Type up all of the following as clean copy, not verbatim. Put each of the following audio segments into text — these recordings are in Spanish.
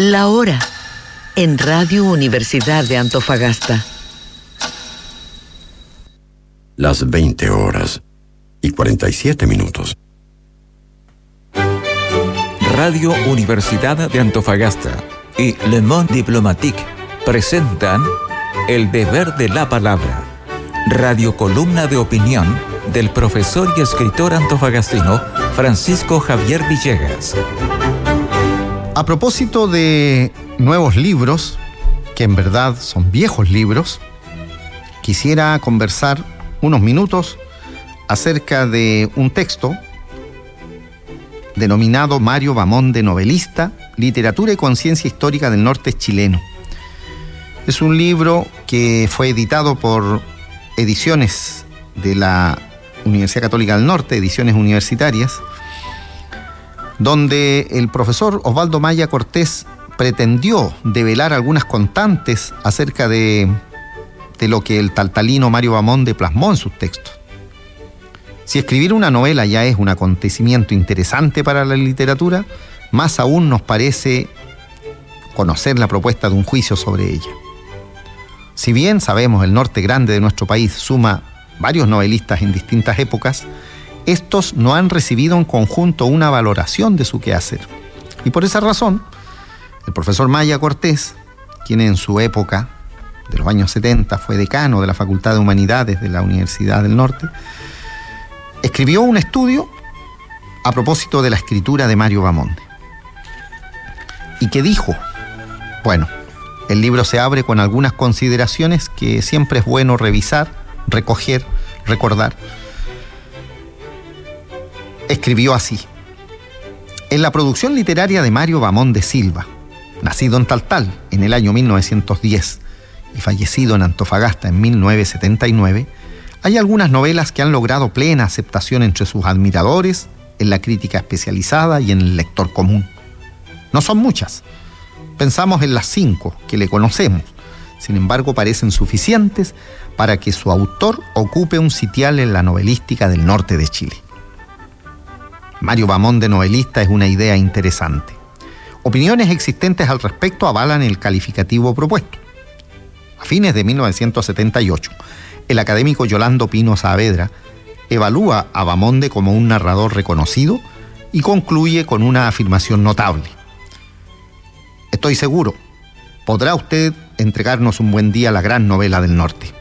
La hora en Radio Universidad de Antofagasta. Las 20:47. Radio Universidad de Antofagasta y Le Monde Diplomatique presentan El Deber de la Palabra, radiocolumna de opinión del profesor y escritor antofagastino Francisco Javier Villegas. A propósito de nuevos libros, que en verdad son viejos libros, quisiera conversar unos minutos acerca de un texto denominado Mario Bamonde novelista, literatura y conciencia histórica del norte chileno. Es un libro que fue editado por Ediciones de la Universidad Católica del Norte, Ediciones Universitarias, donde el profesor Osvaldo Maya Cortés pretendió develar algunas constantes acerca de lo que el taltalino Mario Bamonde plasmó en sus textos. Si escribir una novela ya es un acontecimiento interesante para la literatura, más aún nos parece conocer la propuesta de un juicio sobre ella. Si bien sabemos el norte grande de nuestro país suma varios novelistas en distintas épocas, estos no han recibido en conjunto una valoración de su quehacer. Y por esa razón, el profesor Maya Cortés, quien en su época, de los años 70, fue decano de la Facultad de Humanidades de la Universidad del Norte, escribió un estudio a propósito de la escritura de Mario Bamonde. ¿Y qué dijo? Bueno, el libro se abre con algunas consideraciones que siempre es bueno revisar, recoger, recordar. Escribió así: en la producción literaria de Mario Bamonde Silva, nacido en Taltal en el año 1910 y fallecido en Antofagasta en 1979, hay algunas novelas que han logrado plena aceptación entre sus admiradores, en la crítica especializada y en el lector común. No son muchas. Pensamos en las 5 que le conocemos. Sin embargo, parecen suficientes para que su autor ocupe un sitial en la novelística del norte de Chile. Mario Bamonde novelista es una idea interesante. Opiniones existentes al respecto avalan el calificativo propuesto. A fines de 1978, el académico Yolando Pino Saavedra evalúa a Bamonde como un narrador reconocido y concluye con una afirmación notable: estoy seguro, podrá usted entregarnos un buen día la gran novela del norte.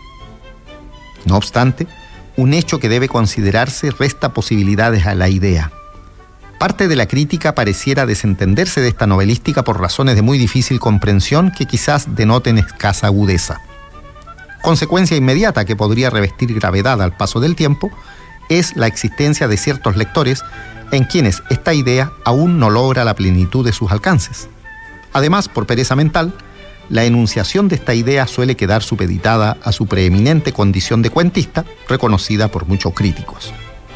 No obstante, un hecho que debe considerarse resta posibilidades a la idea. Parte de la crítica pareciera desentenderse de esta novelística por razones de muy difícil comprensión que quizás denoten escasa agudeza. Consecuencia inmediata que podría revestir gravedad al paso del tiempo es la existencia de ciertos lectores en quienes esta idea aún no logra la plenitud de sus alcances. Además, por pereza mental, la enunciación de esta idea suele quedar supeditada a su preeminente condición de cuentista, reconocida por muchos críticos.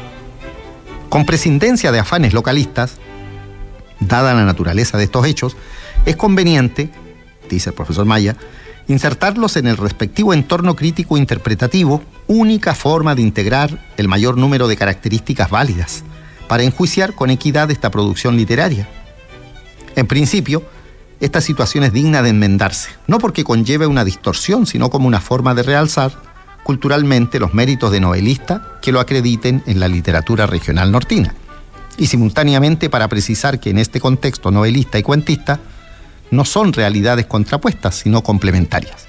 Con prescindencia de afanes localistas, dada la naturaleza de estos hechos, es conveniente, dice el profesor Maya, insertarlos en el respectivo entorno crítico interpretativo, única forma de integrar el mayor número de características válidas para enjuiciar con equidad esta producción literaria. En principio, esta situación es digna de enmendarse, no porque conlleve una distorsión, sino como una forma de realzar culturalmente los méritos de novelista que lo acrediten en la literatura regional nortina, y simultáneamente para precisar que en este contexto novelista y cuentista no son realidades contrapuestas, sino complementarias.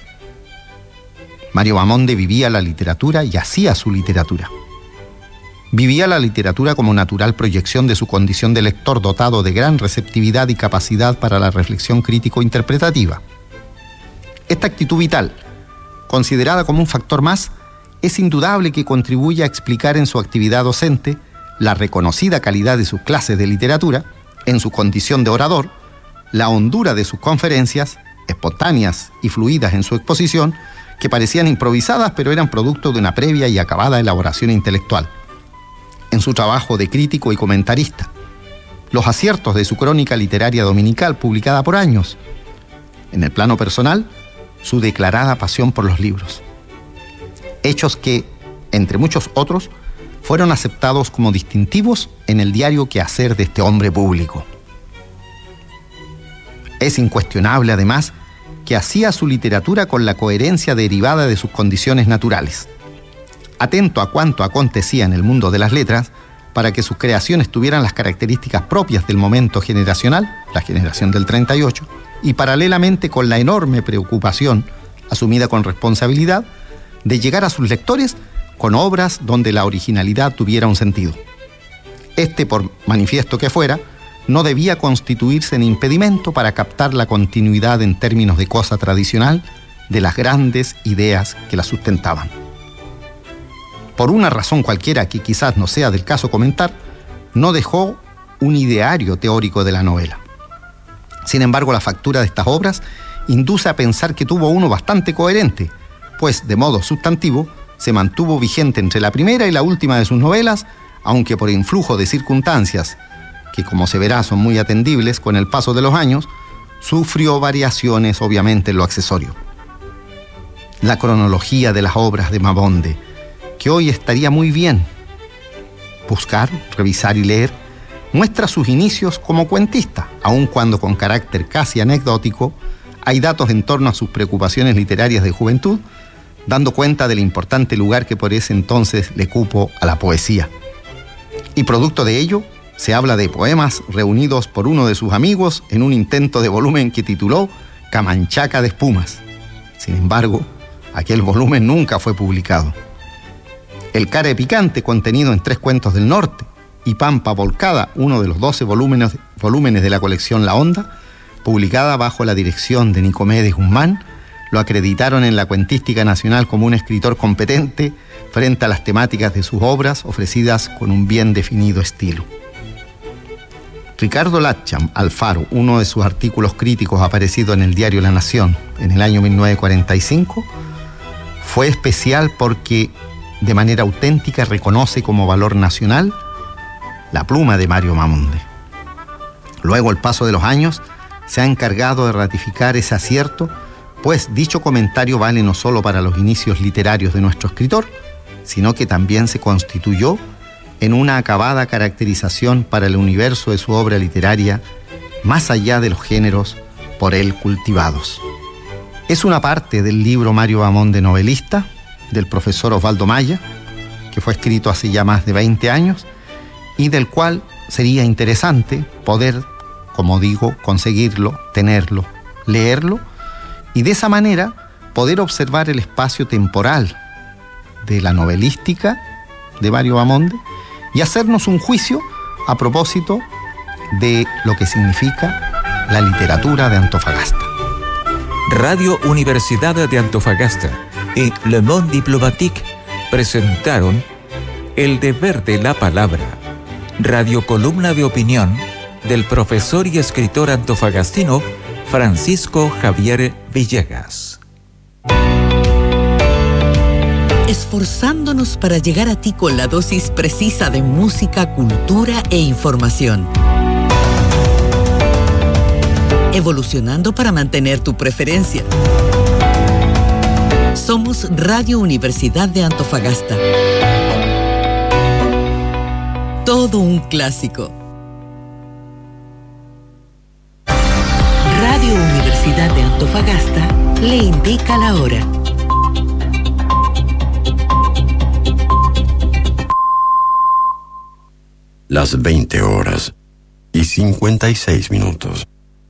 Mario Bamonde vivía la literatura y hacía su literatura. Vivía la literatura como natural proyección de su condición de lector dotado de gran receptividad y capacidad para la reflexión crítico-interpretativa. Esta actitud vital, considerada como un factor más, es indudable que contribuye a explicar en su actividad docente la reconocida calidad de sus clases de literatura, en su condición de orador, la hondura de sus conferencias, espontáneas y fluidas en su exposición, que parecían improvisadas pero eran producto de una previa y acabada elaboración intelectual, en su trabajo de crítico y comentarista, los aciertos de su crónica literaria dominical publicada por años, en el plano personal, su declarada pasión por los libros. Hechos que, entre muchos otros, fueron aceptados como distintivos en el diario quehacer de este hombre público. Es incuestionable, además, que hacía su literatura con la coherencia derivada de sus condiciones naturales. Atento a cuanto acontecía en el mundo de las letras, para que sus creaciones tuvieran las características propias del momento generacional, la generación del 38, y paralelamente con la enorme preocupación, asumida con responsabilidad, de llegar a sus lectores con obras donde la originalidad tuviera un sentido. Este, por manifiesto que fuera, no debía constituirse en impedimento para captar la continuidad en términos de cosa tradicional de las grandes ideas que la sustentaban. Por una razón cualquiera que quizás no sea del caso comentar, no dejó un ideario teórico de la novela. Sin embargo, la factura de estas obras induce a pensar que tuvo uno bastante coherente, pues de modo sustantivo se mantuvo vigente entre la primera y la última de sus novelas, aunque por influjo de circunstancias, que como se verá son muy atendibles con el paso de los años, sufrió variaciones obviamente en lo accesorio. La cronología de las obras de Mamonde, que hoy estaría muy bien buscar, revisar y leer, muestra sus inicios como cuentista, aun cuando con carácter casi anecdótico hay datos en torno a sus preocupaciones literarias de juventud, dando cuenta del importante lugar que por ese entonces le cupo a la poesía. Y producto de ello, se habla de poemas reunidos por uno de sus amigos en un intento de volumen que tituló Camanchaca de Espumas. Sin embargo, aquel volumen nunca fue publicado. El Care Picante, contenido en 3 cuentos del norte, y Pampa Volcada, uno de los 12 volúmenes de la colección La Onda, publicada bajo la dirección de Nicomedes Guzmán, lo acreditaron en la cuentística nacional como un escritor competente frente a las temáticas de sus obras ofrecidas con un bien definido estilo. Ricardo Latcham Alfaro, uno de sus artículos críticos aparecido en el diario La Nación en el año 1945, fue especial porque de manera auténtica reconoce como valor nacional la pluma de Mario Mamonde. Luego, el paso de los años se ha encargado de ratificar ese acierto, pues dicho comentario vale no solo para los inicios literarios de nuestro escritor, sino que también se constituyó en una acabada caracterización para el universo de su obra literaria, más allá de los géneros por él cultivados. Es una parte del libro Mario Mamonde novelista, del profesor Osvaldo Maya, que fue escrito hace ya más de 20 años, y del cual sería interesante poder, como digo, conseguirlo, tenerlo, leerlo, y de esa manera poder observar el espacio temporal de la novelística de Mario Mamonde y hacernos un juicio a propósito de lo que significa la literatura de Antofagasta. Radio Universidad de Antofagasta y Le Monde Diplomatique presentaron El Deber de la Palabra, radiocolumna de opinión del profesor y escritor antofagastino Francisco Javier Villegas. Esforzándonos para llegar a ti con la dosis precisa de música, cultura e información. Evolucionando para mantener tu preferencia. Somos Radio Universidad de Antofagasta. Todo un clásico. Radio Universidad de Antofagasta le indica la hora. Las 20 horas y 56 minutos.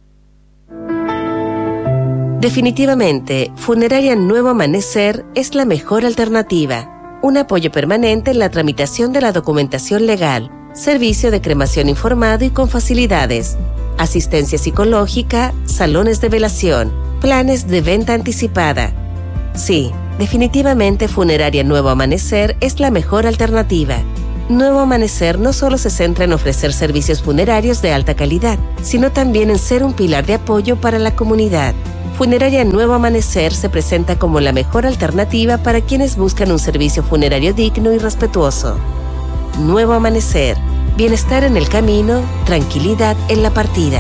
Definitivamente, Funeraria Nuevo Amanecer es la mejor alternativa. Un apoyo permanente en la tramitación de la documentación legal, servicio de cremación informado y con facilidades, asistencia psicológica, salones de velación, planes de venta anticipada. Sí, definitivamente Funeraria Nuevo Amanecer es la mejor alternativa. Nuevo Amanecer no solo se centra en ofrecer servicios funerarios de alta calidad, sino también en ser un pilar de apoyo para la comunidad. Funeraria Nuevo Amanecer se presenta como la mejor alternativa para quienes buscan un servicio funerario digno y respetuoso. Nuevo Amanecer. Bienestar en el camino, tranquilidad en la partida.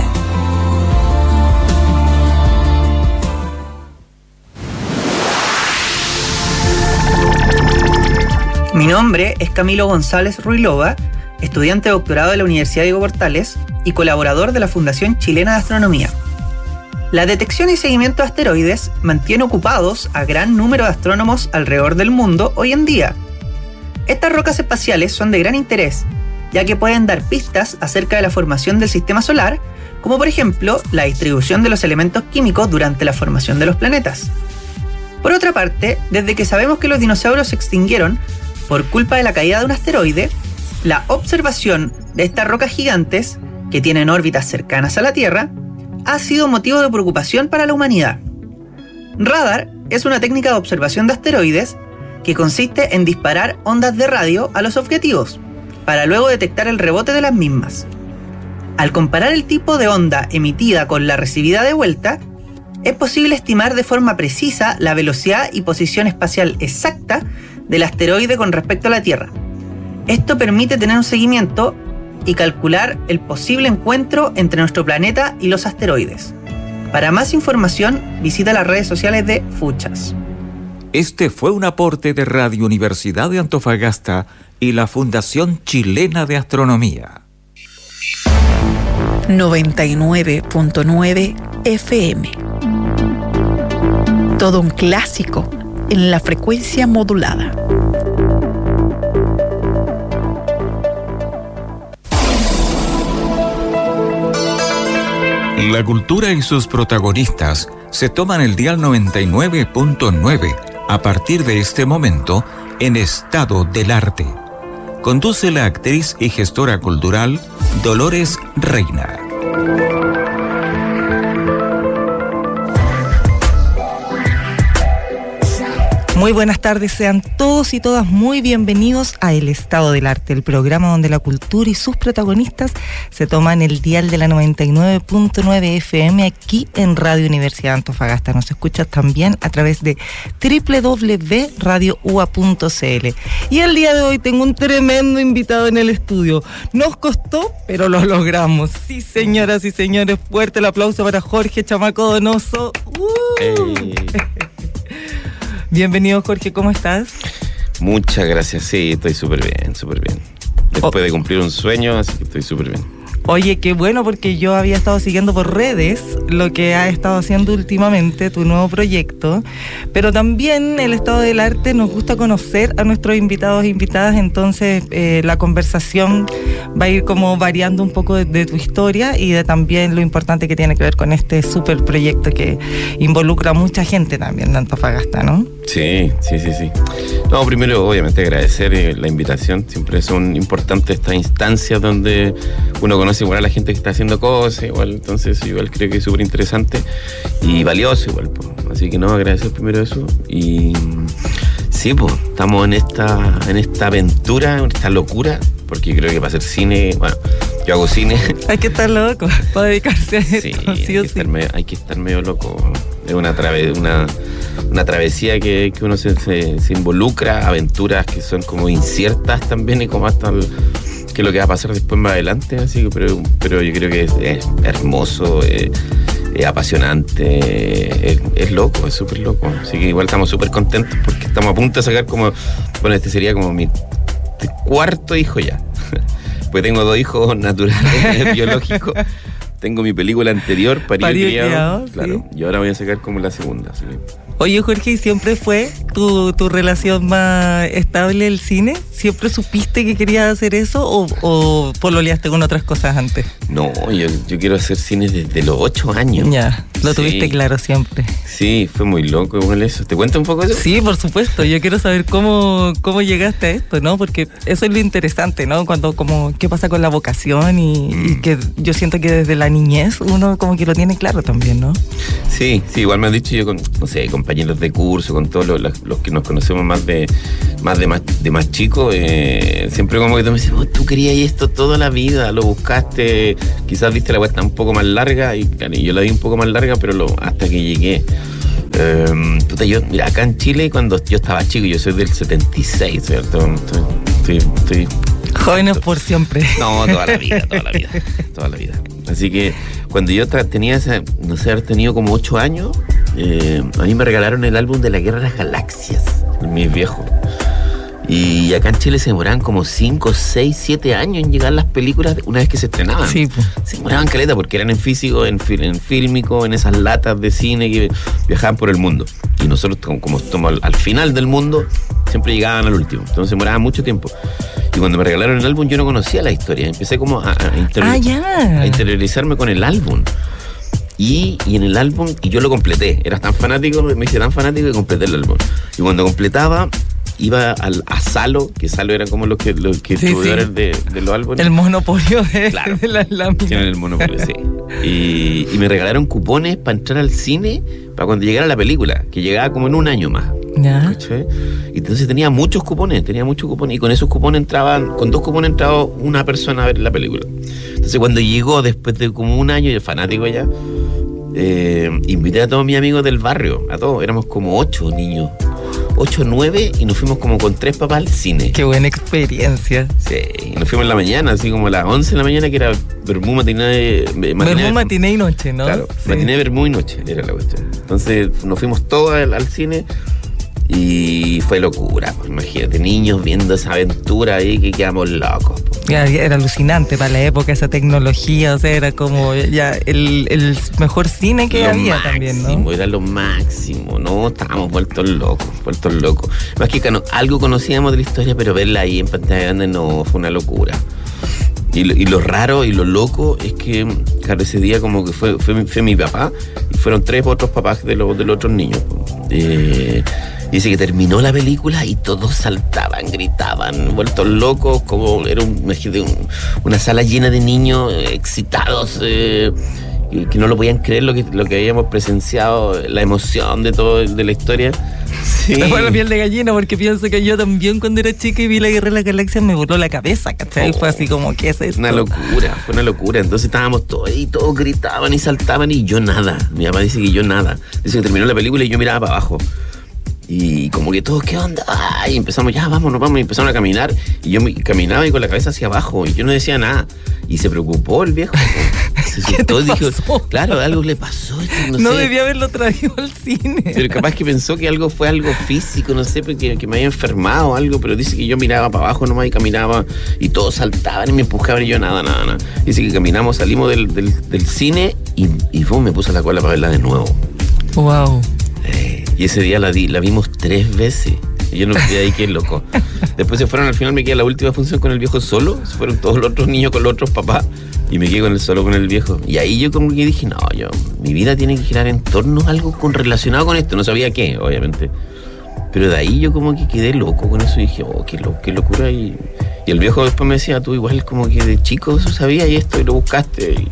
Mi nombre es Camilo González Ruilova, estudiante de doctorado de la Universidad Diego Portales y colaborador de la Fundación Chilena de Astronomía. La detección y seguimiento de asteroides mantiene ocupados a gran número de astrónomos alrededor del mundo hoy en día. Estas rocas espaciales son de gran interés, ya que pueden dar pistas acerca de la formación del sistema solar, como por ejemplo la distribución de los elementos químicos durante la formación de los planetas. Por otra parte, desde que sabemos que los dinosaurios se extinguieron por culpa de la caída de un asteroide, la observación de estas rocas gigantes, que tienen órbitas cercanas a la Tierra, ha sido motivo de preocupación para la humanidad. Radar es una técnica de observación de asteroides que consiste en disparar ondas de radio a los objetivos, para luego detectar el rebote de las mismas. Al comparar el tipo de onda emitida con la recibida de vuelta, es posible estimar de forma precisa la velocidad y posición espacial exacta del asteroide con respecto a la Tierra. Esto permite tener un seguimiento y calcular el posible encuentro entre nuestro planeta y los asteroides. Para más información, visita las redes sociales de Fuchas. Este fue un aporte de Radio Universidad de Antofagasta y la Fundación Chilena de Astronomía. 99.9 FM. Todo un clásico en la frecuencia modulada. La cultura y sus protagonistas se toman el dial 99.9 a partir de este momento en Estado del Arte. Conduce la actriz y gestora cultural Dolores Reina. Muy buenas tardes, sean todos y todas muy bienvenidos a El Estado del Arte, el programa donde la cultura y sus protagonistas se toman el dial de la 99.9 FM aquí en Radio Universidad de Antofagasta. Nos escuchas también a través de www.radioua.cl. Y el día de hoy tengo un tremendo invitado en el estudio. Nos costó, pero lo logramos. Sí, señoras y señores, fuerte el aplauso para Jorge Chamaco Donoso. Bienvenido, Jorge, ¿cómo estás? Muchas gracias, sí, estoy súper bien, súper bien. Después de cumplir un sueño, así que estoy súper bien. Oye, qué bueno, porque yo había estado siguiendo por redes lo que has estado haciendo últimamente, tu nuevo proyecto, pero también el Estado del Arte nos gusta conocer a nuestros invitados e invitadas, entonces la conversación va a ir como variando un poco de tu historia y de también lo importante que tiene que ver con este súper proyecto que involucra a mucha gente también de Antofagasta, ¿no? Sí. No, primero, obviamente, agradecer la invitación. Siempre son importantes estas instancias donde uno conoce igual a la gente que está haciendo cosas, igual, entonces igual creo que es súper interesante y valioso igual, pues. Así que no, agradecer primero eso. Y sí, pues, estamos en esta aventura, en esta locura, porque creo que para hacer cine, bueno, yo hago cine. Hay que estar loco para dedicarse a esto. Sí, hay que estar medio loco. Es una travesía que uno se involucra, aventuras que son como inciertas también y como hasta que lo que va a pasar después más adelante, así que pero yo creo que es hermoso, es apasionante, es loco, es súper loco. Así que igual estamos súper contentos porque estamos a punto de sacar este sería como mi cuarto hijo ya. Pues tengo 2 hijos naturales, biológicos. Tengo mi película anterior, Parido y Criado, claro, sí. Y ahora voy a sacar como la segunda. ¿Sí? Oye, Jorge, ¿y siempre fue tu relación más estable el cine? ¿Siempre supiste que querías hacer eso o pololeaste con otras cosas antes? No, yo quiero hacer cine desde los 8 años. Ya, lo tuviste claro siempre. Sí, fue muy loco igual eso. ¿Te cuento un poco de eso? Sí, por supuesto. Yo quiero saber cómo llegaste a esto, ¿no? Porque eso es lo interesante, ¿no? ¿Qué pasa con la vocación y que yo siento que desde la niñez uno como que lo tiene claro también, ¿no? Sí, igual me han dicho yo con compañeros de curso, con todos los que nos conocemos más de chicos, siempre como que tú me dices, tú querías esto toda la vida, lo buscaste, quizás viste la vuelta un poco más larga y yo la di un poco más larga, pero hasta que llegué. Mira, acá en Chile cuando yo estaba chico, yo soy del 76, ¿cierto? Estoy jóvenes por siempre. No, toda la vida. Así que cuando yo tenía haber tenido como 8 años, a mí me regalaron el álbum de la Guerra de las Galaxias, mis viejos. Y acá en Chile se demoraban como 5, 6, 7 años en llegar las películas una vez que se estrenaban. Sí, pues. Se demoraban caleta porque eran en físico, en fílmico, en esas latas de cine que viajaban por el mundo. Y nosotros, como estamos al final del mundo, siempre llegaban al último. Entonces se demoraban mucho tiempo. Y cuando me regalaron el álbum yo no conocía la historia. Empecé como a interiorizarme con el álbum. Y en el álbum, y yo lo completé. Era tan fanático, me hice tan fanático que completé el álbum. Y cuando completaba, iba a Salo, que Salo era como los que estudiaron de los álbumes. El monopolio de las láminas. Tienen el monopolio, sí. Y me regalaron cupones para entrar al cine para cuando llegara la película, que llegaba como en un año más. ¿Ya? ¿Cachai? Y entonces tenía muchos cupones, y con esos cupones con 2 cupones entraba una persona a ver la película. Entonces cuando llegó, después de como un año, yo fanático ya, invité a todos mis amigos del barrio, a todos, éramos como 8 niños. 8 o 9 y nos fuimos como con 3 papás al cine. Qué buena experiencia. Sí, y nos fuimos en la mañana, así como a las 11 de la mañana, que era Vermú, matiné y noche, ¿no? Claro, sí. Matiné, Vermú y noche era la cuestión. Entonces nos fuimos todos al cine y fue locura, pues, imagínate, niños viendo esa aventura ahí que quedamos locos. Pues. Era alucinante para la época esa tecnología, o sea, era como ya el mejor cine que había también, ¿no? Era lo máximo, ¿no? Estábamos vueltos locos. Más que algo conocíamos de la historia, pero verla ahí en pantalla grande no, fue una locura. Y lo raro y lo loco es que, claro, ese día como que fue mi papá y fueron 3 otros papás de los otros niños. Dice que terminó la película y todos saltaban, gritaban, vueltos locos, como era una sala llena de niños excitados, que no lo podían creer lo que habíamos presenciado, la emoción de todo, de la historia. Sí. Me fue la piel de gallina porque pienso que yo también cuando era chica y vi la Guerra de las Galaxias me voló la cabeza, ¿cachai? Fue así como, ¿qué es esto? Fue una locura. Entonces estábamos todos ahí, todos gritaban y saltaban y yo nada. Mi papá dice que yo nada. Dice que terminó la película y yo miraba para abajo. Y como que todos, ¿qué onda? Y empezamos, ya, vámonos, y empezamos a caminar. Y yo caminaba y con la cabeza hacia abajo. Y yo no decía nada. Y se preocupó el viejo. Se asustó y dijo, claro, algo le pasó. No debía haberlo traído al cine. Pero capaz que pensó que fue algo físico, no sé, porque me había enfermado o algo. Pero dice que yo miraba para abajo nomás y caminaba. Y todos saltaban y me empujaban y yo nada. Dice que caminamos, salimos del cine y me puse la cola para verla de nuevo. Wow. Y ese día la vimos 3 veces. Y yo no quedé ahí, qué loco. Después se fueron, al final me quedé la última función con el viejo solo. Se fueron todos los otros niños con los otros papás. Y me quedé solo con el viejo. Y ahí yo como que dije, mi vida tiene que girar en torno a algo relacionado con esto. No sabía qué, obviamente. Pero de ahí yo como que quedé loco con eso. Y dije, qué locura. Y el viejo después me decía, tú igual como que de chico eso sabías y esto y lo buscaste.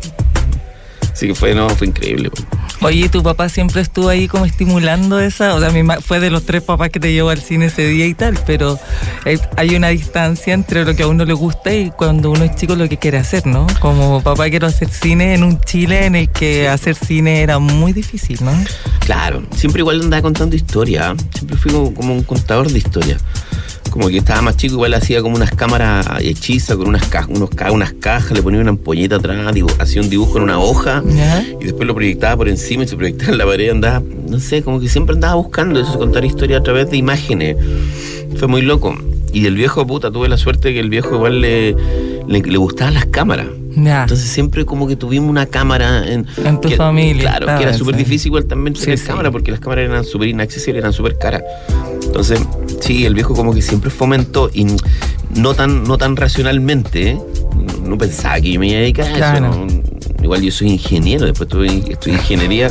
Así que fue increíble. Oye, ¿tu papá siempre estuvo ahí como estimulando esa? O sea, fue de los 3 papás que te llevó al cine ese día y tal, pero hay una distancia entre lo que a uno le gusta y cuando uno es chico lo que quiere hacer, ¿no? Como papá quiero hacer cine en un Chile en el que hacer cine era muy difícil, ¿no? Claro, siempre igual andaba contando historia, siempre fui como un contador de historia. Como que estaba más chico, igual hacía como unas cámaras hechizas con unas cajas, le ponía una ampolleta atrás, hacía un dibujo en una hoja. ¿Ya? Y después lo proyectaba por encima y se proyectaba en la pared. Andaba, no sé, como que siempre andaba buscando eso, contar historia a través de imágenes. Fue muy loco. Y el viejo, tuve la suerte que el viejo igual le gustaban las cámaras. Ya. Entonces siempre como que tuvimos una cámara en tu familia. Claro, que era súper difícil igual también tener cámara porque las cámaras eran súper inaccesibles, eran súper caras. Entonces, sí, el viejo como que siempre fomentó y no tan racionalmente, no pensaba que yo me iba a dedicar a eso. ¿No? Igual yo soy ingeniero, después estudié ingeniería,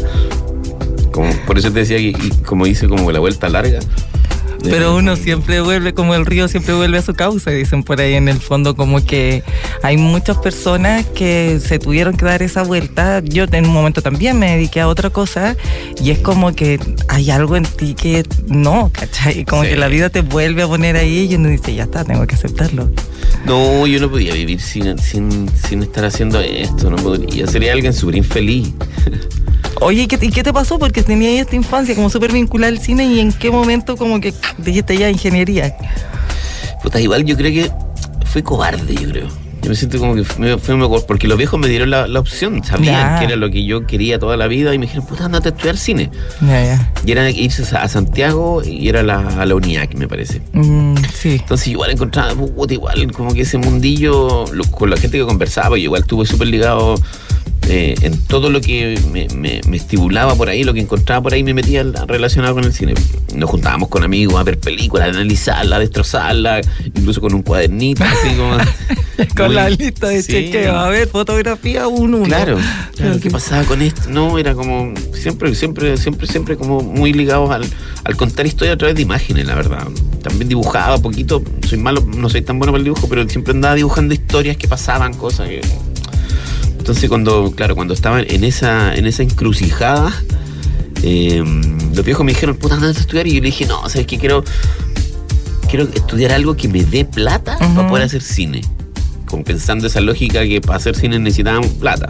por eso te decía que como hice como la vuelta larga. Pero uno siempre vuelve, como el río siempre vuelve a su causa, dicen por ahí en el fondo, como que hay muchas personas que se tuvieron que dar esa vuelta. Yo en un momento también me dediqué a otra cosa y es como que hay algo en ti que no, ¿cachai? Como que la vida te vuelve a poner ahí y uno dice, ya está, tengo que aceptarlo. No, yo no podía vivir sin estar haciendo esto, no podría. Sería alguien súper infeliz. Oye, ¿y qué te pasó? Porque tenías esta infancia como súper vinculada al cine y en qué momento como que dijiste ya ingeniería. Igual yo creo que fui cobarde, yo creo. Yo me siento como que fue mejor, porque los viejos me dieron la opción, sabían que era lo que yo quería toda la vida y me dijeron, puta, andate a estudiar cine. Y era irse a Santiago y era a la UNIAC, me parece. Sí. Entonces igual encontraba, igual como que ese mundillo, con la gente que conversaba, yo igual estuve súper ligado en todo lo que me estimulaba por ahí, lo que encontraba por ahí me metía relacionado con el cine. Nos juntábamos con amigos a ver películas, a analizarla, a destrozarla, incluso con un cuadernito, así como... con la lista de chequeo, a ver, fotografía 1. Claro, ¿qué pasaba con esto? No, era como siempre como muy ligados al contar historias a través de imágenes, la verdad. También dibujaba poquito, soy malo, no soy tan bueno para el dibujo, pero siempre andaba dibujando historias que pasaban, cosas que... Entonces cuando estaba en esa encrucijada, los viejos me dijeron, puta, andate a estudiar, y yo le dije, no, ¿sabes qué? Quiero estudiar algo que me dé plata para poder hacer cine. Como pensando esa lógica que para hacer cine necesitaban plata.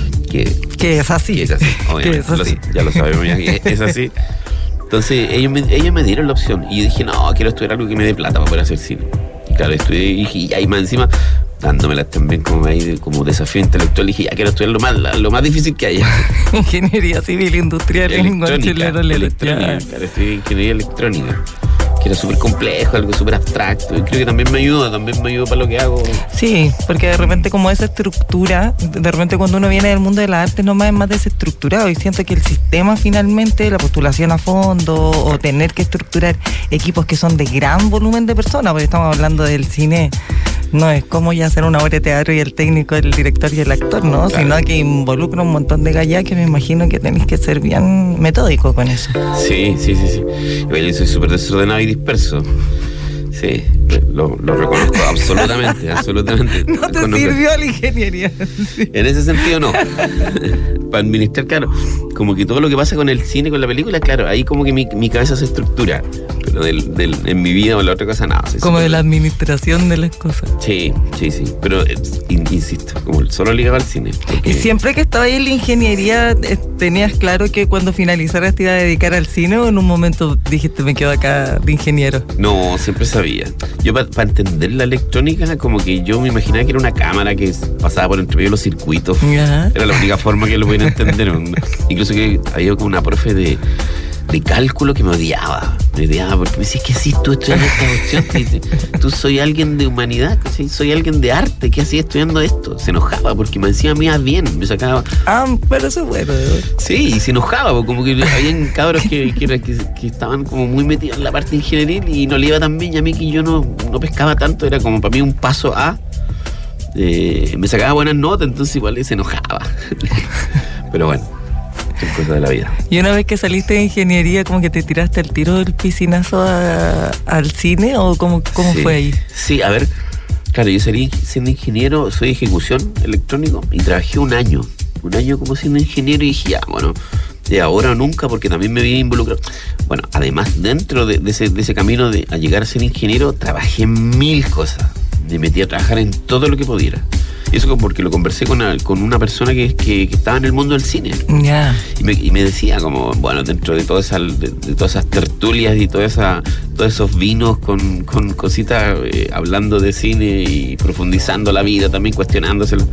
Que es así. Que es así, obviamente. Ya lo sabemos ya que es así. Entonces ellos me dieron la opción y yo dije, no, quiero estudiar algo que me dé plata para poder hacer cine. Y claro, estudié y ahí más encima, dándomela también como desafío intelectual, dije, ya quiero estudiar lo más difícil que haya. Ingeniería civil industrial en electrónica. Claro, estudié ingeniería electrónica, que era súper complejo, algo súper abstracto, y creo que también me ayuda para lo que hago. Sí, porque de repente como esa estructura, de repente cuando uno viene del mundo de las artes nomás es más desestructurado, y siento que el sistema finalmente, la postulación a fondo o tener que estructurar equipos que son de gran volumen de personas, porque estamos hablando del cine, no es como ya hacer una obra de teatro y el técnico, el director y el actor, ¿no? Claro. Sino que involucra un montón de gallas que me imagino que tenéis que ser bien metódico con eso. Sí. Yo soy súper desordenado y disperso. Sí, lo reconozco absolutamente. ¿No te sirvió la ingeniería? Sí. En ese sentido, no. Para administrar, claro, como que todo lo que pasa con el cine, con la película, claro, ahí como que mi cabeza se estructura. Pero en mi vida o la otra cosa, nada. Como de la administración de las cosas. Sí. Pero, insisto, como solo ligado al cine. Porque... ¿Y siempre que estabas ahí en la ingeniería, tenías claro que cuando finalizaras te iba a dedicar al cine, o en un momento dijiste, me quedo acá de ingeniero? No, siempre sabía. Yo para entender la electrónica, como que yo me imaginaba que era una cámara que pasaba por entre medio de los circuitos. Ajá. Era la única forma que lo podían entender. Incluso que había como una profe de cálculo que me odiaba porque me decía, ¿qué haces tú estudiando esta cuestión? Tú soy alguien de humanidad, soy alguien de arte, ¿qué hacías estudiando esto? Se enojaba porque me decía, me iba bien, me sacaba. Pero eso es bueno. Sí, y se enojaba, como que habían cabros que estaban como muy metidos en la parte ingenieril y no le iba tan bien, y a mí que yo no pescaba tanto, era como para mí un paso a... me sacaba buenas notas, entonces igual se enojaba. Pero bueno, son cosas de la vida. Y una vez que saliste de ingeniería, ¿como que te tiraste al tiro del piscinazo al cine? ¿O cómo fue ahí? Sí, a ver, claro, yo salí siendo ingeniero, soy de ejecución electrónico y trabajé un año como siendo ingeniero, y dije, ya, bueno, de ahora o nunca, porque también me vi involucrado. Bueno, además, dentro de ese camino a llegar a ser ingeniero, trabajé en 1000 cosas. Me metí a trabajar en todo lo que pudiera. Y eso porque lo conversé con una persona que estaba en el mundo del cine. Yeah. Y me decía como, bueno, dentro de todas esas tertulias y todos esos vinos con cositas, hablando de cine y profundizando la vida, también cuestionándoselo.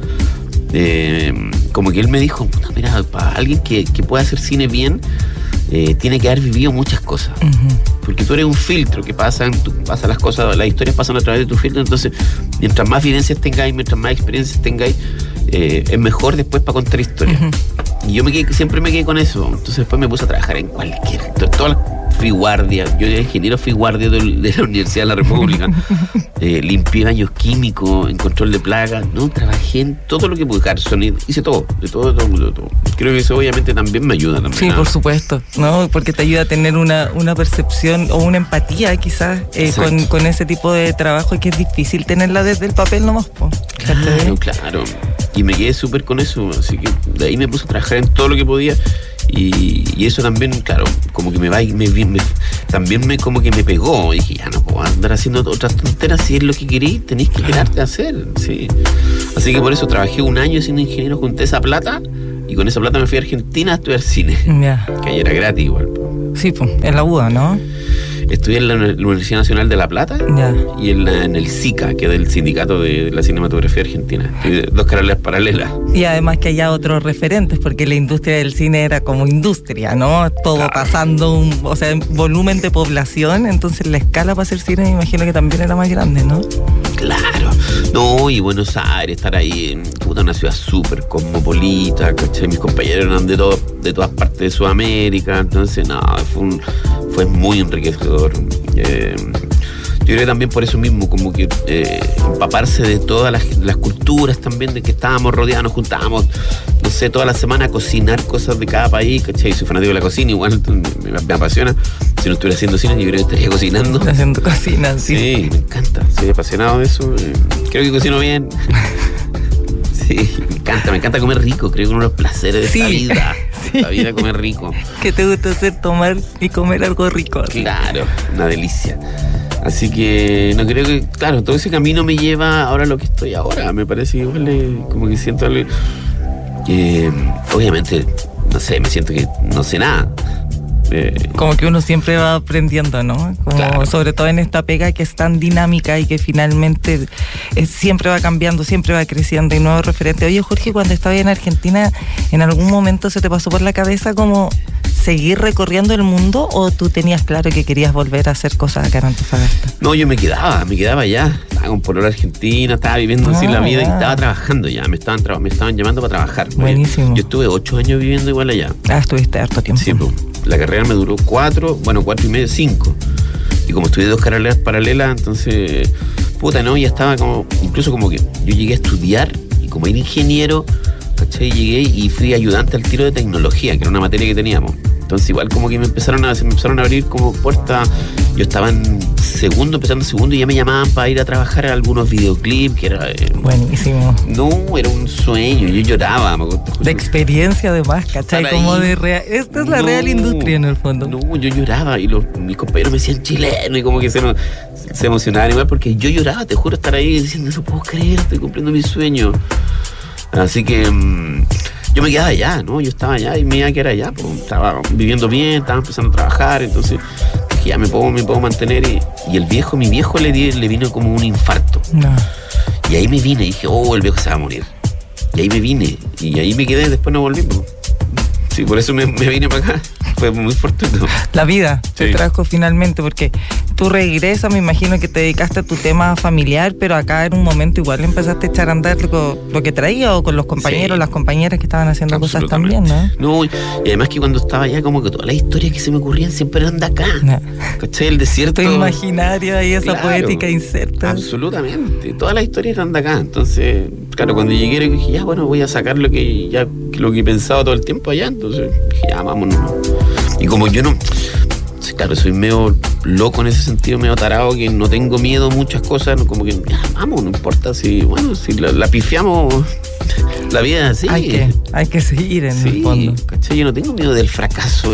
Como que él me dijo, puta, mira, para alguien que pueda hacer cine bien, tiene que haber vivido muchas cosas. Porque tú eres un filtro que pasan las cosas, las historias pasan a través de tu filtro. Entonces, mientras más vivencias tengáis, mientras más experiencias tengáis, es mejor después para contar historias. Y yo siempre me quedé con eso. Entonces después me puse a trabajar en fui guardia. Yo era ingeniero, fui guardia de la Universidad de la República. Limpié baños químicos, en control de plagas. No, trabajé en todo lo que pude. Sonido, hice todo, de todo. Creo que eso obviamente también me ayuda también. Sí, por supuesto, ¿no? Porque te ayuda a tener una percepción o una empatía quizás con ese tipo de trabajo, que es difícil tenerla desde el papel nomás. Claro. Y me quedé súper con eso, así que de ahí me puse a trabajar en todo lo que podía. Y eso también, claro, como que también como que me pegó. Y dije, ya no puedo andar haciendo otras tonteras. Si es lo que querís, tenéis que quedarte a hacer. Sí. Así que por eso trabajé un año siendo ingeniero, junté esa plata, y con esa plata me fui a Argentina a estudiar cine. Yeah. Que ahí era gratis igual. Sí, pues, en la UDA, ¿no? Estudié en la Universidad Nacional de La Plata y en el SICA, que es el Sindicato de la Cinematografía Argentina. Y 2 carreras paralelas. Y además que haya otros referentes, porque la industria del cine era como industria, ¿no? Todo pasando, volumen de población, entonces la escala para hacer cine me imagino que también era más grande, ¿no? Claro. No, y Buenos Aires, estar ahí en una ciudad súper cosmopolita, ¿cachai? Mis compañeros eran de todas partes de Sudamérica, entonces fue muy enriquecedor. Yo creo que también por eso mismo, como que empaparse de todas las culturas también, de que estábamos rodeados, nos juntábamos, no sé, toda la semana a cocinar cosas de cada país, ¿cachai? Soy fanático de la cocina, igual me apasiona. Si no estuviera haciendo cine, yo creo que estaría cocinando. Haciendo cocina, sí. Sí, me encanta, soy apasionado de eso. Creo que cocino bien. Sí, me encanta comer rico, creo que uno de los placeres de esta vida. Sí. La vida, comer rico. ¿Qué te gusta hacer? Tomar y comer algo rico. ¿Sí? Claro, una delicia. Así que no creo que, claro, todo ese camino me lleva ahora a lo que estoy ahora. Me parece igual, como que siento algo que, obviamente, no sé, me siento que no sé nada. Como que uno siempre va aprendiendo, ¿no? Como claro. Sobre todo en esta pega que es tan dinámica y que finalmente siempre va cambiando, siempre va creciendo y nuevos referentes. Oye, Jorge, cuando estabas en Argentina, ¿en algún momento se te pasó por la cabeza como seguir recorriendo el mundo o tú tenías claro que querías volver a hacer cosas acá en Antofagasta? No, yo me quedaba allá. Estaba con polola argentina, estaba viviendo así la vida y estaba trabajando ya. Me estaban llamando para trabajar. Buenísimo. Yo estuve 8 años viviendo igual allá. Estuviste harto tiempo. Sí, pues. La carrera me duró 4 y medio, 5. Y como estudié 2 carreras paralelas, entonces, ya estaba incluso como que yo llegué a estudiar y como era ingeniero, ¿cachai? Llegué y fui ayudante al tiro de tecnología, que era una materia que teníamos. Entonces igual como que se me empezaron a abrir como puertas. Yo estaba empezando segundo y ya me llamaban para ir a trabajar a algunos videoclips, que era... Buenísimo. No, era un sueño, yo lloraba. De experiencia además, ¿cachai? Como de real... Esta es la real industria en el fondo. No, yo lloraba y mis compañeros me decían chileno y como que se emocionaban igual porque yo lloraba, te juro, estar ahí diciendo, no puedo creer, estoy cumpliendo mi sueño. Así que... yo me quedaba allá, ¿no? Yo estaba allá y me iba a quedar allá, pues, estaba viviendo bien, estaba empezando a trabajar, entonces dije, ya me puedo mantener y mi viejo le vino como un infarto. No. Y ahí me vine y dije, el viejo se va a morir. Y ahí me vine y ahí me quedé, después no volví. Pues. Sí, por eso me vine para acá. Fue muy fortuito. La vida te trajo finalmente, porque tú regresas, me imagino que te dedicaste a tu tema familiar, pero acá en un momento igual empezaste a echar a andar lo que traía o con los compañeros, las compañeras que estaban haciendo cosas también, ¿no? No, y además que cuando estaba allá, como que todas las historias que se me ocurrían siempre eran de acá. No. ¿Cachai? El desierto. Tu imaginario y esa poética inserta. Absolutamente. Todas las historias eran de acá. Entonces, claro, cuando llegué dije, ya, voy a sacar lo que he pensado todo el tiempo allá. Entonces dije, ya, vámonos. Y como yo no... Claro, soy medio loco en ese sentido, medio tarado, que no tengo miedo a muchas cosas, como que, ya, vamos, no importa si la pifiamos, la vida es así. Hay que seguir en el fondo. ¿Cachai? Yo no tengo miedo del fracaso,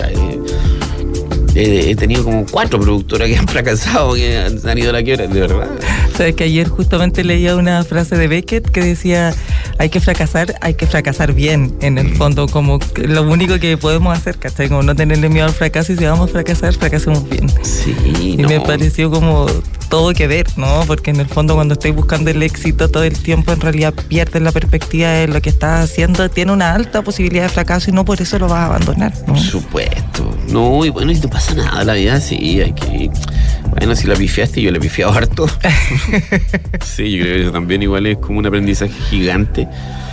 he tenido como 4 productoras que han fracasado, que han ido a la quiebra, de verdad. Sabes que ayer justamente leía una frase de Beckett que decía, hay que fracasar bien, en el fondo, como lo único que podemos hacer, ¿cachai? Como no tenerle miedo al fracaso, y si vamos a fracasar, fracasemos bien. Sí, y me pareció como todo que ver, ¿no? Porque en el fondo cuando estoy buscando el éxito todo el tiempo, en realidad pierdes la perspectiva de lo que estás haciendo, tiene una alta posibilidad de fracaso y no por eso lo vas a abandonar, ¿no? Por supuesto. No, y bueno, y no pasa nada, la vida sí, hay que... Bueno, si la pifiaste, yo la he pifiado harto. Sí, yo creo que eso también igual es como un aprendizaje gigante.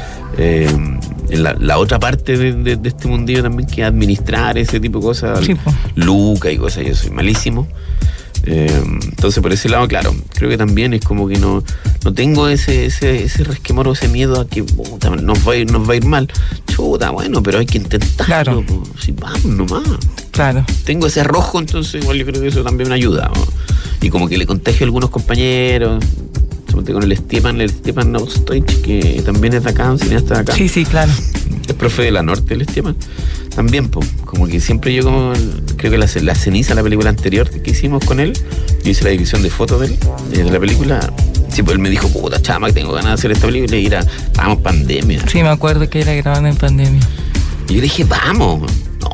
La otra parte de este mundillo también, que administrar ese tipo de cosas, sí, Luca y cosas, yo soy malísimo. Entonces por ese lado, claro, creo que también es como que no tengo ese resquemor o ese miedo a que nos va a ir mal. Chuta, bueno, pero hay que intentarlo. Claro. Sí, vamos nomás. Claro. Tengo ese arrojo, entonces igual yo creo que eso también me ayuda, ¿no? Y como que le contagio a algunos compañeros, con el Stepan Nostoich, que también es de acá, un cineasta de acá. Sí, claro. Es profe de la Norte, el Stepan. También, como que siempre yo creo que la ceniza, la película anterior que hicimos con él, yo hice la dirección de fotos de él, de la película. Sí, pues él me dijo, puta chama, que tengo ganas de hacer esta película, y estábamos pandemia. Sí, me acuerdo que era grabando en pandemia. Y yo le dije, vamos. No,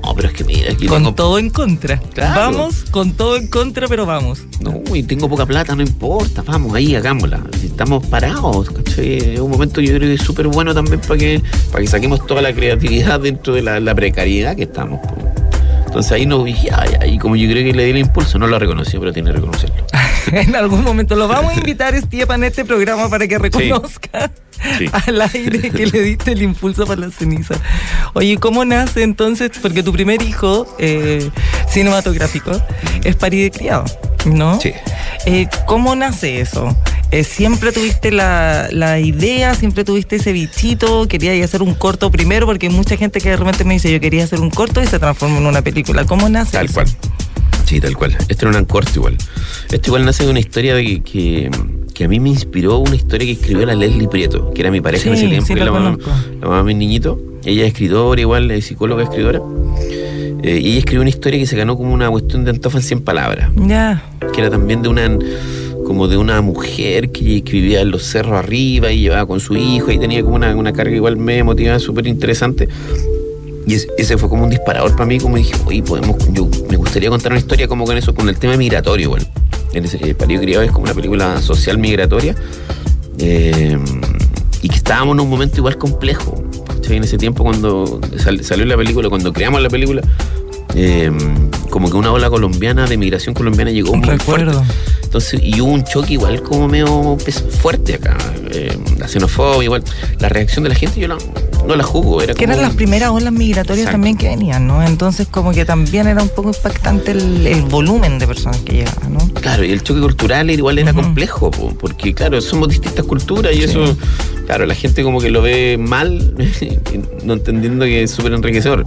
pero es que mira, aquí con todo en contra. Claro. Vamos con todo en contra, pero vamos. No, y tengo poca plata, no importa, vamos ahí, hagámosla. Si estamos parados, ¿cachai? Es un momento yo creo que es súper bueno también para que saquemos toda la creatividad dentro de la precariedad que estamos. Entonces ahí nos dije, y como yo creo que le di el impulso, no lo reconocí, pero tiene que reconocerlo. En algún momento lo vamos a invitar, Esteban, a este programa para que reconozca al aire que le diste el impulso para la ceniza. Oye, ¿cómo nace entonces? Porque tu primer hijo cinematográfico es Parido y Criado, ¿no? Sí. ¿Cómo nace eso? ¿Siempre tuviste la idea? ¿Siempre tuviste ese bichito? ¿Querías hacer un corto primero? Porque hay mucha gente que de repente me dice, yo quería hacer un corto y se transforma en una película. ¿Cómo nace Tal eso? cual. Sí, tal cual. Esto era un corto igual. Esto igual nace de una historia de que a mí me inspiró una historia que escribió la Leslie Prieto, que era mi pareja en ese tiempo, que la mamá de mi niñito. Ella es escritora, igual, es psicóloga, escritora. Y ella escribió una historia que se ganó como una cuestión de Antofa en 100 palabras. Ya. Que era también de una mujer que vivía en los cerros arriba y llevaba con su hijo y tenía como una carga igual medio emotiva, súper interesante. Y ese fue como un disparador para mí, como dije, oye, me gustaría contar una historia como con eso, con el tema migratorio igual. Parido y Criado es como una película social migratoria, y que estábamos en un momento igual complejo. ¿Sí? En ese tiempo cuando salió la película, cuando creamos la película, como que una ola colombiana, de migración colombiana llegó muy fuerte. Entonces, y hubo un choque igual como medio fuerte acá, la xenofobia, igual, la reacción de la gente yo no la juzgo. Era que eran las primeras olas migratorias. Exacto. También que venían, ¿no? Entonces como que también era un poco impactante el volumen de personas que llegaban, ¿no? Claro, y el choque cultural igual era complejo, porque claro, somos distintas culturas y eso, claro, la gente como que lo ve mal, no entendiendo que es súper enriquecedor.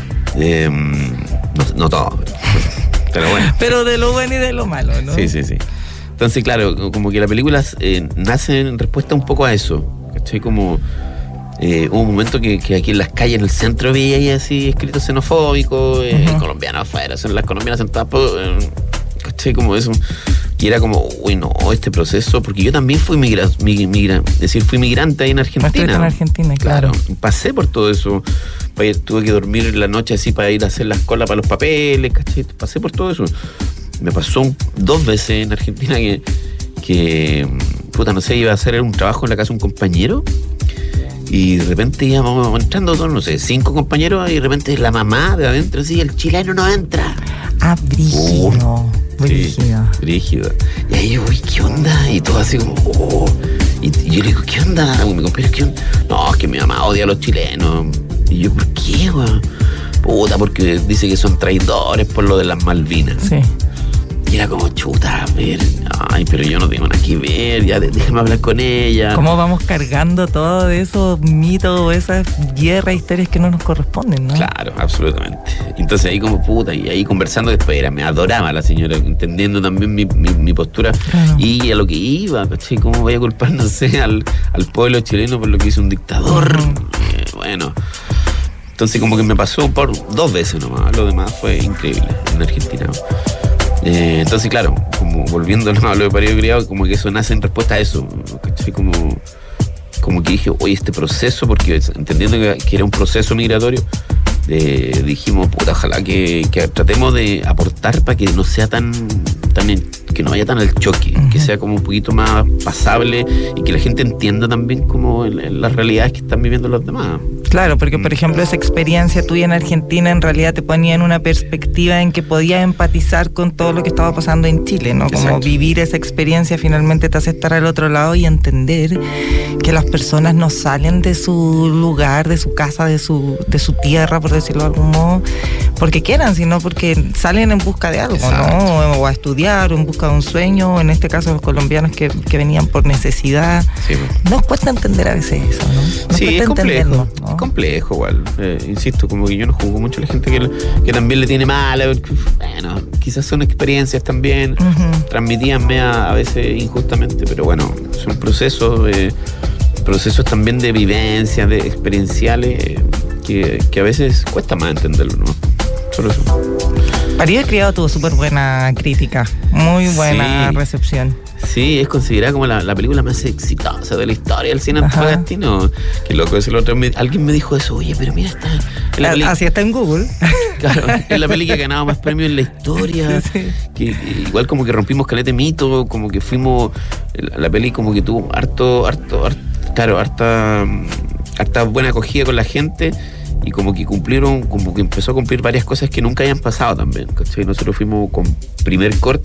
No todo, pero bueno. Pero de lo bueno y de lo malo, ¿no? Sí. Entonces, claro, como que la película nace en respuesta un poco a eso, ¿cachai? Como hubo un momento que aquí en las calles, en el centro, veía así escritos xenofóbicos, colombianos afuera, son las colombianas sentadas, ¿cachai? Como eso. Y era como, uy, no, este proceso, porque yo también fui fui migrante ahí en Argentina. En Argentina, claro. Pasé por todo eso. Tuve que dormir la noche así para ir a hacer las colas para los papeles, ¿cachai? Pasé por todo eso. Me pasó 2 veces en Argentina que no sé, iba a hacer un trabajo en la casa de un compañero y de repente íbamos entrando todos, no sé, 5 compañeros y de repente la mamá de adentro, así, el chileno no entra. Ah, brígido. Brígido. Y ahí yo, uy, ¿qué onda? Y todo así como, Y yo le digo, ¿qué onda? Mi compañero, ¿qué onda? No, es que mi mamá odia a los chilenos. Y yo, ¿por qué, güey? Porque dice que son traidores por lo de las Malvinas. Sí. Y era como, chuta, a ver, pero yo no tengo nada que ver, ya déjame hablar con ella. ¿Cómo vamos cargando todo de esos mitos, esas guerras, historias que no nos corresponden, no? Claro, absolutamente. Entonces ahí como y ahí conversando después me adoraba la señora, entendiendo también mi postura. Claro. Y a lo que iba, ¿cachai? ¿Cómo voy a culpar, no sé, al pueblo chileno por lo que hizo un dictador? Bueno, entonces como que me pasó por 2 veces nomás, lo demás fue increíble en Argentina. Entonces, claro, como volviendo a lo de Parido y Criado, como que eso nace en respuesta a eso, ¿cachai? Como que dije, oye, este proceso, porque entendiendo que era un proceso migratorio, dijimos, ojalá que tratemos de aportar para que no sea tan que no vaya tan al choque, que sea como un poquito más pasable y que la gente entienda también como las realidades que están viviendo los demás. Claro, porque por ejemplo esa experiencia tuya en Argentina en realidad te ponía en una perspectiva en que podías empatizar con todo lo que estaba pasando en Chile, ¿no? Como Exacto. Vivir esa experiencia finalmente te hace estar al otro lado y entender que las personas no salen de su lugar, de su casa, de su tierra, por decirlo de algún modo, porque quieran, sino porque salen en busca de algo, Exacto. ¿no? O a estudiar, o en busca de un sueño, en este caso los colombianos que venían por necesidad. Sí, nos cuesta entender a veces eso, ¿no? Sí, es complejo, ¿no? Es complejo igual. Insisto, como que yo no juzgo mucho a la gente que también le tiene mala, porque, bueno, quizás son experiencias también, transmitíanme a veces injustamente, pero bueno, son procesos también de vivencias, de experienciales, que a veces cuesta más entenderlo, ¿no? Solo eso. Parido y Criado tuvo súper buena crítica, muy buena recepción. Sí, es considerada como la película más exitosa de la historia del cine antofagastino. Qué loco, eso alguien me dijo eso. Oye, pero mira, así está en Google. Claro, es la peli que ha ganado más premios en la historia. Sí. Que igual como que rompimos calete mito, como que fuimos... La peli como que tuvo harta buena acogida con la gente. Y como que empezó a cumplir varias cosas que nunca habían pasado también, ¿cachai? Nosotros fuimos con primer corte